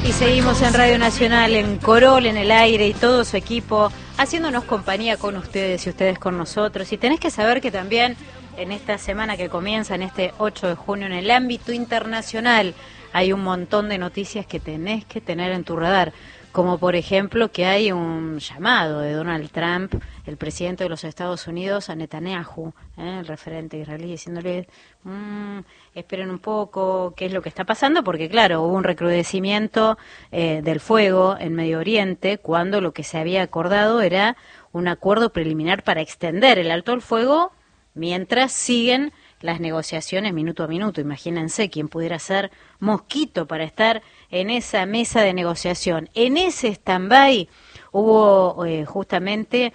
Y seguimos en Radio Nacional, en Corol, en el aire y todo su equipo, haciéndonos compañía con ustedes y ustedes con nosotros. Y tenés que saber que también en esta semana que comienza, en este 8 de junio, en el ámbito internacional, hay un montón de noticias que tenés que tener en tu radar. Como por ejemplo que hay un llamado de Donald Trump, el presidente de los Estados Unidos, a Netanyahu, el referente israelí, diciéndole, esperen un poco, qué es lo que está pasando, porque claro, hubo un recrudecimiento del fuego en Medio Oriente, cuando lo que se había acordado era un acuerdo preliminar para extender el alto al fuego, mientras siguen las negociaciones minuto a minuto. Imagínense quién pudiera ser mosquito para estar en esa mesa de negociación. En ese stand-by hubo justamente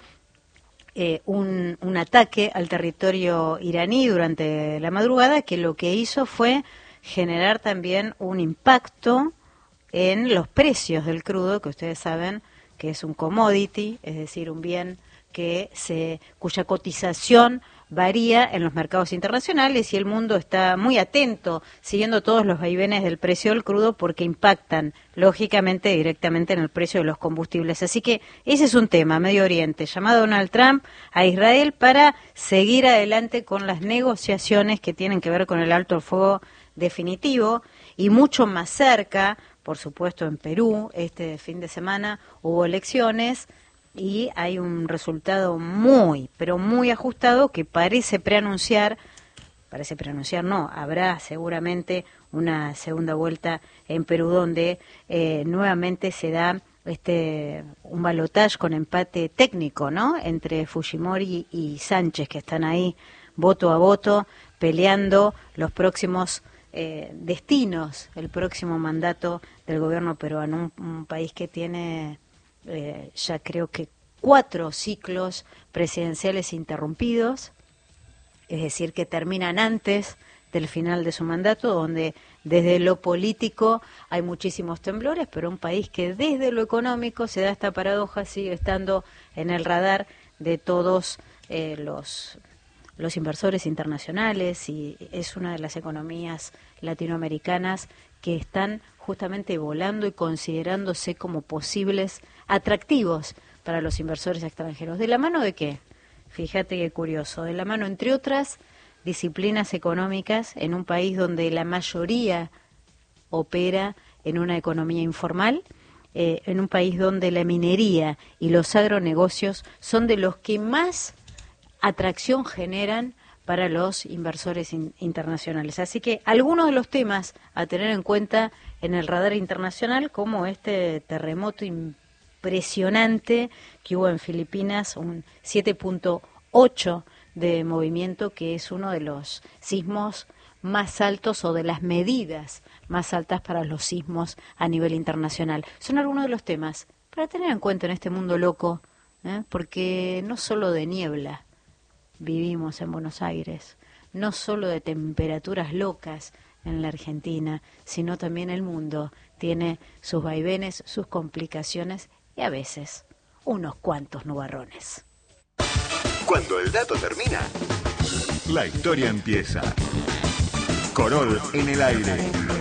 un ataque al territorio iraní durante la madrugada, que lo que hizo fue generar también un impacto en los precios del crudo, que ustedes saben que es un commodity, es decir, un bien cuya cotización varía en los mercados internacionales, y el mundo está muy atento, siguiendo todos los vaivenes del precio del crudo, porque impactan, lógicamente, directamente en el precio de los combustibles. Así que ese es un tema, Medio Oriente, llamado Donald Trump a Israel para seguir adelante con las negociaciones que tienen que ver con el alto el fuego definitivo, y mucho más cerca, por supuesto, en Perú, este fin de semana hubo elecciones, y hay un resultado muy, pero muy ajustado que parece preanunciar no, habrá seguramente una segunda vuelta en Perú, donde nuevamente se da un balotaje con empate técnico, ¿no?, entre Fujimori y Sánchez, que están ahí voto a voto peleando los próximos destinos, el próximo mandato del gobierno peruano, un país que tiene ya creo que 4 ciclos presidenciales interrumpidos, es decir, que terminan antes del final de su mandato, donde desde lo político hay muchísimos temblores, pero un país que desde lo económico se da esta paradoja, sigue estando en el radar de todos los inversores internacionales, y es una de las economías latinoamericanas que están justamente volando y considerándose como posibles atractivos para los inversores extranjeros. ¿De la mano de qué? Fíjate qué curioso. De la mano, entre otras disciplinas económicas, en un país donde la mayoría opera en una economía informal, en un país donde la minería y los agronegocios son de los que más atracción generan para los inversores internacionales. Así que algunos de los temas a tener en cuenta en el radar internacional, como este terremoto impresionante que hubo en Filipinas, un 7.8 de movimiento, que es uno de los sismos más altos o de las medidas más altas para los sismos a nivel internacional. Son algunos de los temas para tener en cuenta en este mundo loco, porque no solo de niebla vivimos en Buenos Aires, no solo de temperaturas locas en la Argentina, sino también el mundo tiene sus vaivenes, sus complicaciones y a veces unos cuantos nubarrones. Cuando el dato termina, la historia empieza. Corol en el aire.